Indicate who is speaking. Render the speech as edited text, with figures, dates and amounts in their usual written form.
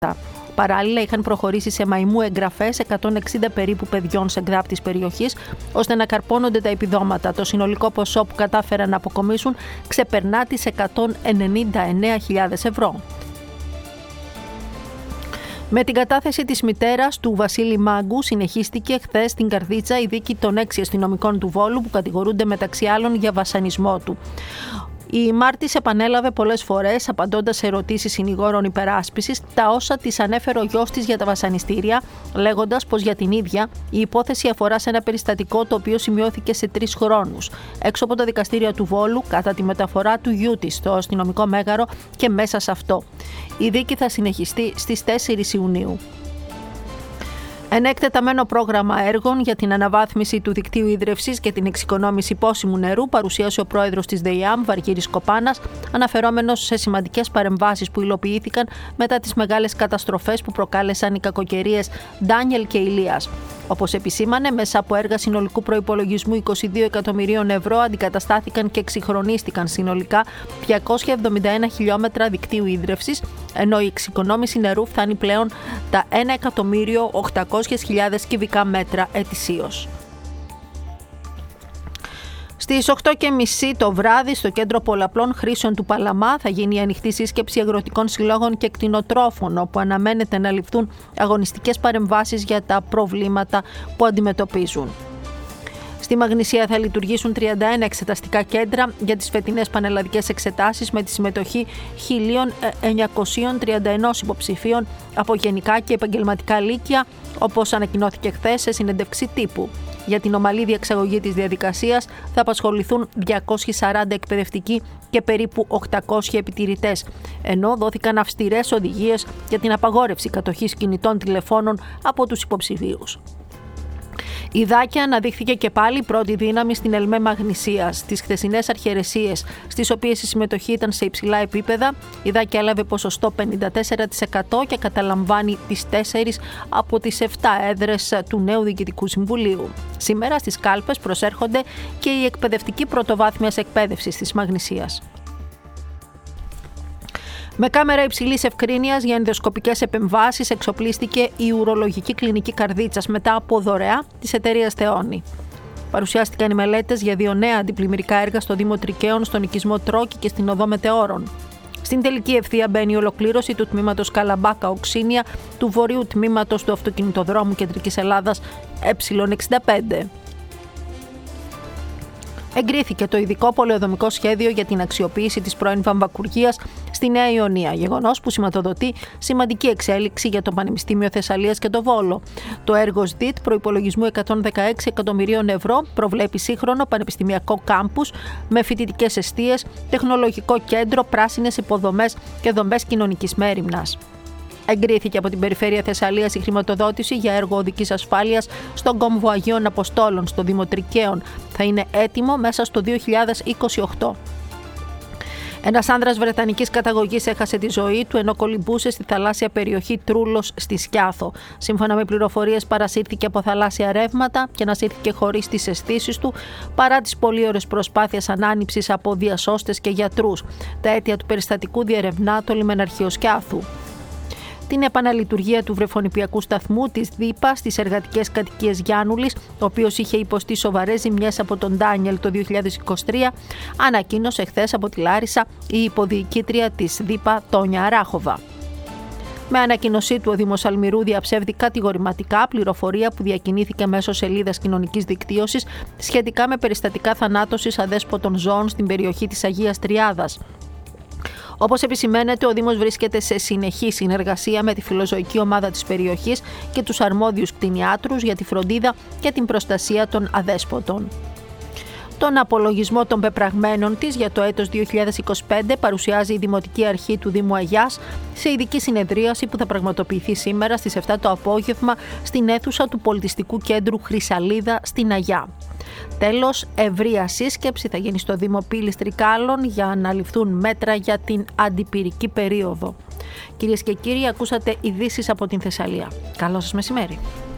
Speaker 1: Παράλληλα, είχαν προχωρήσει σε μαϊμού εγγραφές 160 περίπου παιδιών σε γκράπ της περιοχής, ώστε να καρπώνονται τα επιδόματα. Το συνολικό ποσό που κατάφεραν να αποκομίσουν ξεπερνά τις 199.000 ευρώ. Με την κατάθεση της μητέρας του Βασίλη Μάγκου συνεχίστηκε χθες στην Καρδίτσα η δίκη των 6 αστυνομικών του Βόλου που κατηγορούνται μεταξύ άλλων για βασανισμό του. Η Μάρτης επανέλαβε πολλές φορές, απαντώντας σε ερωτήσεις συνηγόρων υπεράσπισης, τα όσα της ανέφερε ο γιος της για τα βασανιστήρια, λέγοντας πως για την ίδια η υπόθεση αφορά σε ένα περιστατικό το οποίο σημειώθηκε σε 3 χρόνους, έξω από τα δικαστήρια του Βόλου, κατά τη μεταφορά του γιού της στο αστυνομικό μέγαρο και μέσα σε αυτό. Η δίκη θα συνεχιστεί στις 4 Ιουνίου. Ένα εκτεταμένο πρόγραμμα έργων για την αναβάθμιση του δικτύου ίδρευσης και την εξοικονόμηση πόσιμου νερού παρουσίασε ο πρόεδρος της ΔΕΙΑΜ, Βαργύρης Κοπάνας, αναφερόμενος σε σημαντικές παρεμβάσεις που υλοποιήθηκαν μετά τις μεγάλες καταστροφές που προκάλεσαν οι κακοκαιρίες Ντάνιελ και Ηλίας. Όπως επισήμανε, μέσα από έργα συνολικού προϋπολογισμού 22 εκατομμυρίων ευρώ αντικαταστάθηκαν και εξυγχρονίστηκαν συνολικά 271 χιλιόμετρα δικτύου ίδρευσης, ενώ η εξοικονόμηση νερού φτάνει πλέον τα 1.800.000 κυβικά μέτρα ετησίως. Στις 8.30 το βράδυ, στο Κέντρο Πολλαπλών Χρήσεων του Παλαμά, θα γίνει η ανοιχτή σύσκεψη αγροτικών συλλόγων και κτηνοτρόφων, όπου αναμένεται να ληφθούν αγωνιστικές παρεμβάσεις για τα προβλήματα που αντιμετωπίζουν. Στη Μαγνησία θα λειτουργήσουν 31 εξεταστικά κέντρα για τις φετινές πανελλαδικές εξετάσεις με τη συμμετοχή 1.931 υποψηφίων από γενικά και επαγγελματικά λύκεια, όπως ανακοινώθηκε χθες σε συνέντευξη τύπου. Για την ομαλή διεξαγωγή της διαδικασίας θα απασχοληθούν 240 εκπαιδευτικοί και περίπου 800 επιτηρητές, ενώ δόθηκαν αυστηρές οδηγίες για την απαγόρευση κατοχής κινητών τηλεφώνων από τους υποψηφίους. Η Δάκια αναδείχθηκε και πάλι πρώτη δύναμη στην ΕΛΜΕ Μαγνησίας. Στις χθεσινές αρχιερεσίες, στις οποίες η συμμετοχή ήταν σε υψηλά επίπεδα, η Δάκια έλαβε ποσοστό 54% και καταλαμβάνει τις 4 από τις 7 έδρες του νέου Διοικητικού Συμβουλίου. Σήμερα στις κάλπες προσέρχονται και οι εκπαιδευτικοί πρωτοβάθμιας εκπαίδευσης της Μαγνησίας. Με κάμερα υψηλής ευκρίνειας για ενδοσκοπικές επεμβάσεις εξοπλίστηκε η ουρολογική κλινική Καρδίτσας μετά από δωρεά της εταιρείας Θεόνη. Παρουσιάστηκαν οι μελέτες για 2 νέα αντιπλημμυρικά έργα στο Δήμο Τρικαίων, στον οικισμό Τρόκη και στην οδό Μετεώρων. Στην τελική ευθεία μπαίνει η ολοκλήρωση του τμήματος Καλαμπάκα-Οξίνια του βορείου τμήματος του αυτοκινητοδρόμου Κεντρικής Ελλάδας Ε65. Εγκρίθηκε το ειδικό πολεοδομικό σχέδιο για την αξιοποίηση της πρώην Βαμβακουργίας στη Νέα Ιωνία, γεγονός που σηματοδοτεί σημαντική εξέλιξη για το Πανεπιστήμιο Θεσσαλίας και το Βόλο. Το έργο ΣΔΙΤ προϋπολογισμού 116 εκατομμυρίων ευρώ προβλέπει σύγχρονο πανεπιστημιακό κάμπους με φοιτητικές εστίες, τεχνολογικό κέντρο, πράσινες υποδομές και δομές κοινωνικής μέριμνας. Εγκρίθηκε από την Περιφέρεια Θεσσαλίας η χρηματοδότηση για έργο οδικής ασφάλειας στον κόμβο Αγίων Αποστόλων στο Δήμο Τρικαίων. Θα είναι έτοιμο μέσα στο 2028. Ένας άνδρας βρετανικής καταγωγής έχασε τη ζωή του ενώ κολυμπούσε στη θαλάσσια περιοχή Τρούλος στη Σκιάθο. Σύμφωνα με πληροφορίες, παρασύρθηκε από θαλάσσια ρεύματα και ανασύρθηκε χωρίς τις αισθήσεις του παρά τις πολύ ώρες προσπάθειας ανάνυψης από διασώστες και γιατρούς. Τα αίτια του περιστατικού διερευνά το λιμεναρχείο Σκιάθου. Την επαναλειτουργία του βρεφονιπιακού σταθμού της ΔΥΠΑ στις εργατικές κατοικίες Γιάννουλης, ο οποίος είχε υποστεί σοβαρές ζημιές από τον Ντάνιελ το 2023, ανακοίνωσε χθες από τη Λάρισα η υποδιοικήτρια της ΔΥΠΑ Τόνια Αράχοβα. Με ανακοίνωσή του, ο Δήμος Αλμυρού διαψεύδει κατηγορηματικά πληροφορία που διακινήθηκε μέσω σελίδας κοινωνικής δικτύωσης σχετικά με περιστατικά θανάτωσης αδέσποτων ζώων στην περιοχή της Αγίας Τριάδας. Όπως επισημαίνεται, ο Δήμος βρίσκεται σε συνεχή συνεργασία με τη φιλοζωική ομάδα της περιοχής και τους αρμόδιους κτηνιάτρους για τη φροντίδα και την προστασία των αδέσποτων. Τον απολογισμό των πεπραγμένων της για το έτος 2025 παρουσιάζει η Δημοτική Αρχή του Δήμου Αγιάς σε ειδική συνεδρίαση που θα πραγματοποιηθεί σήμερα στις 7 το απόγευμα στην αίθουσα του Πολιτιστικού Κέντρου Χρυσαλίδα στην Αγιά. Τέλος, ευρεία σύσκεψη θα γίνει στο Δήμο Πύλης Τρικάλων για να ληφθούν μέτρα για την αντιπυρική περίοδο. Κυρίες και κύριοι, ακούσατε ειδήσεις από την Θεσσαλία. Καλό σας μεσημέρι.